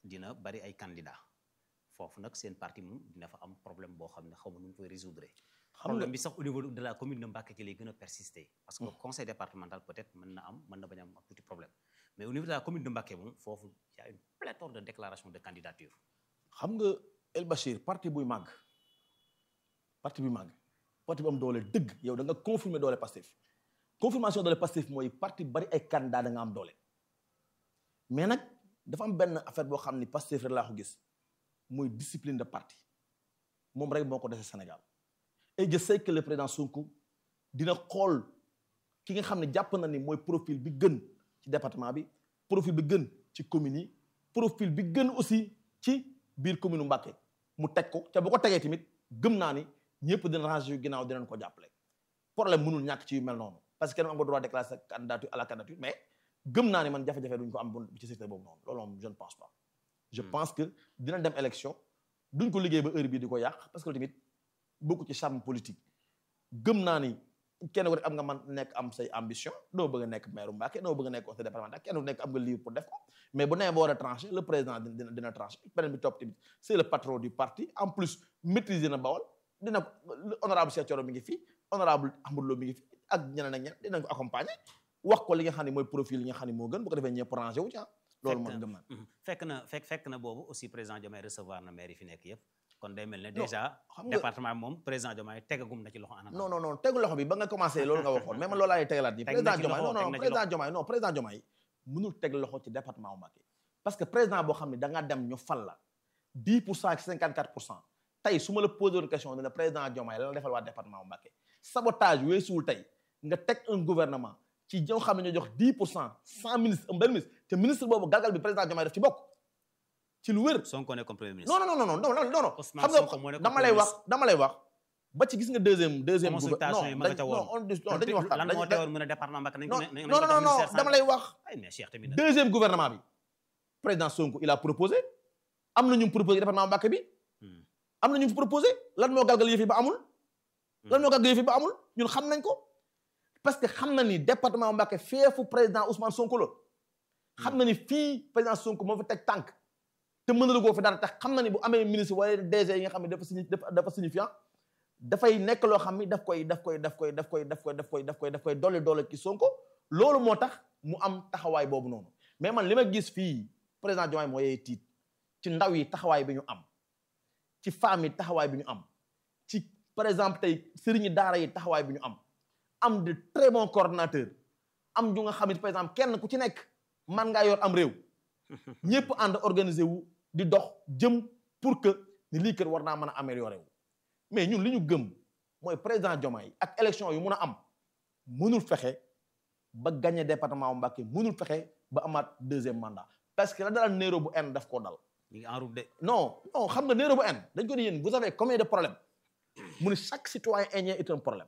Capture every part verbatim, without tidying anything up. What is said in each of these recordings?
dina bari ay candidats foofu nag seen parti moom dina fa am problème boo xam ne xaw ma nu ñu koy résoudre. problème bi sax au niveau de la commune de Mbacké ci lay gën a persister. parce que conseil départemental peut-être mën na am mën na bañ a am ak tuuti problème mais au niveau de la commune de Mbacké moom foofu y a une pléthore de déclaration de candidature. xam nga El Bachir parti buy màgg parti buy màgg parti bu am doole dëgg yow da nga confirmer doole Pastef confirmation doole Pastef mooy parti bari ay candidats da nga am doole mais nag dafa am benn affaire boo xam ni Pastef rek laa ko gis mooy discipline de parti moom rek moo ko dese Sénégal et je sais que le président Sonko dina xool ki nga xam ne jàpp na ni mooy profil bi gën ci département bi profil bi gën ci commune yi profil bi gën aussi ci biir commune Mbacké mu teg ko te bu ko tegee tamit gëm naa ni ñëpp dina ranger yu ginnaaw dinañ ko jàppale problème mënul ñàkk ci yu mel noonu parce que kenn am nga droit déclarer sa candidature à la candidature mais gëm naa ni man jafe-jafe duñ ko am bu ci secteur boobu noonu loolu moom je ne pense pas je pense que dina dem élection duñ ko liggéey ba heure bii di ko yàq parce que tamit bokku ci charme politique gëm naa ni kenn ku nekk am nga man nekk am say ambition doo bëgg a nekk maire Mbacké doo bëgg a nekk conseil départemental kenn ku nekk am nga livre pour def ko mais bu nee ba war a trancher le président dina dina trancher beneen bi topp tamit c'est le patron du parti en plus maîtriser na Bawol dina honorable Cheikh Thioro mi ngi fi honorable Amadou Lo mi ngi fi ak ñeneen ak ñeneen dinañ ko accompagner wax ko li nga xam ne mooy profil li nga xam ne moo gën bu ko defee ñëpp rangé wu ci ah loolu man gëm naa fekk na fekk fekk na boobu aussi président Diomaye recevoir na maire yi fi nekk yëpp kon day mel ne déjà département moom président Diomaye tegagum na ci loxo anam non non non tegu loxo bi ba nga commencé loolu nga waxoon mais man loolu laay tegalaat yi président Diomaye non non président Diomaye non président Diomaye mënul teg loxo ci département Mbacké parce que président boo xam ne da nga dem ñu fal la dix pour cent ak cinquante-quatre pour cent tey su ma la posé une question ne la président Diomaye la la defal waa département Mbacké sabotage weesuwul tey nga teg un gouvernement ci ñoo xam ne ñoo jox dix pour cent cent ministre un benn ministre te ministre boobu galgal bi président Diomaye def ci bokk ci lu wér. Sonko nekk comme premier ministre. non non non non non non non xam nga dama lay wax dama lay wax ba ci gis nga deuxième deuxième. consultation yi ma nga ca woon non non dañuy wax lan moo teewoon mën a département Mbacké nañ ko nañ non non non dama lay wax. ay mais Cheikh tamit deuxième gouvernement bi président Sonko il a proposé am na ñu proposé département Mbacké bi. am na ñu proposé lan moo galgal yëf yi ba amul. lan moo galgal yëf yi ba amul ñun xam nañ ko. parce que xam na ni département Mbacké feefu président Ousmane Sonko la. xam na ni fii président Sonko moo fi teg tànk. te mën na ko fi dara tax xam na ni bu amee ministre wala D G yi nga xam ne dafa signi dafa signifiant dafay nekk loo xam ni daf koy daf koy daf koy daf koy daf koy daf koy daf koy daf koy dolli doole ci Sonko loolu moo tax mu am taxawaay boobu noonu mais man li ma gis fii président Diomaye moo yee tiit ci ndaw yi taxawaay bi ñu am ci femmes yi taxawaay bi ñu am ci par exemple tey sëriñi daara yi taxawaay bi ñu am am de très bons coordonnateurs am ju nga xam ne par exemple kenn ku ci nekk man ngaa yor am réew ñëpp ànd organiser wu di dox jëm pour que ni lii kër war naa mën a améliorer wu mais ñun li ñu gëm mooy président Diomaye ak élection yu mun a am mënul fexe ba gagner département Mbacké mënul fexe ba amaat deuxième mandat parce que la dal Néro bu N daf koo dal. ñu ngi en route de. non non xam nga Néro bu N dañ ko ni yéen vous avez combien de problèmes mu ne chaque citoyen indien est un problème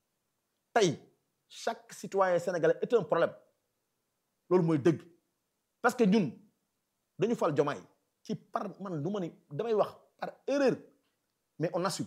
tey chaque citoyen sénégalais est un problème loolu mooy dëgg parce que ñun dañu fal Diomaye ci par man du ma ni damay wax par erreur mais on assume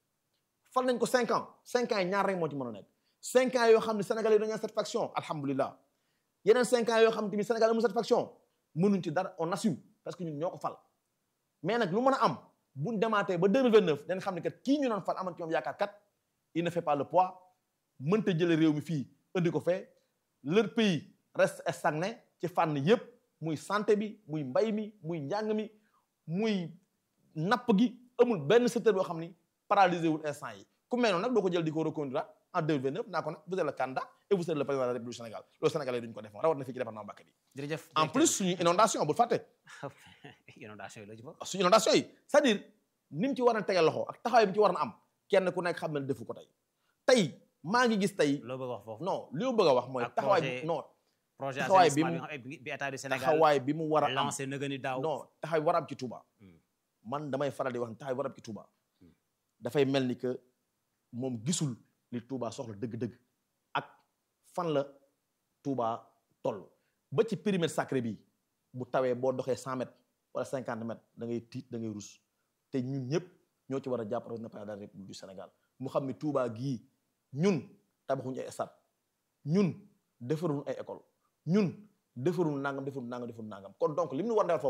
fal nañ ko cinq ans cinq ans yi ñaar rek moo ci mën a nekk cinq ans yoo xam ne sénégalais yi dañu am satisfaction alhamdulilah yeneen cinq ans yoo xam ne tamit sénégalais amul satisfaction mënuñ ci dara on assume parce que ñun ñoo ko fal mais nag lu mën a am buñ demaatee ba deux mille vingt neuf dañ xam ne kat kii ñu doon fal aman ci moom yaakaar kat il ne fait pas le poids mënta jële réew mi fii indi ko fee leur pays reste stagné ci fànn yépp muy santé bi muy mbay mi muy njàng mi muy napp gi amul benn secteur boo xam ni paralysé wul instant yi ku mel noonu nag doo ko jël di ko reconduire en deux mille vingt neuf naa ko nag vous êtes le candidat et vous êtes le président de la République du Sénégal loolu Sénégalais duñu ko def rawat na fii ci département Mbacké bi jërëjëf en plus suñu inondation bul fàtte inondation yi la ci bokk suñu inondation yi c'est-à-dire ni mu ci war a tege loxo ak taxawaay bi mu ci war a am kenn ku nekk xam ne defu ko tey tey maa ngi gis tey loo bëgg a wax foofu non li ma bëgg a wax mooy taxawaay bi non projet taxawaay bi mu bi état du Sénégal taxawaay bi mu war a am lancé na gën a daaw non taxawaay war a am ci Touba man damay faral di wax ne taxawaay war a am ci Touba dafay mel ni que moom gisul li Touba soxla dëgg-dëgg ak fan la Touba toll ba ci périmètre sacré bi bu tawee boo doxee cent mètres wala cinquante mètres da ngay tiit da ngay rus te ñun ñëpp ñoo ci war a jàpp président de la République du Sénégal mu xam ni Touba gii ñun tabaxuñu ay stade ñun defaruñu ay école ñun defarul nangam defarul nangam defarul nangam kon donc li mu war a defal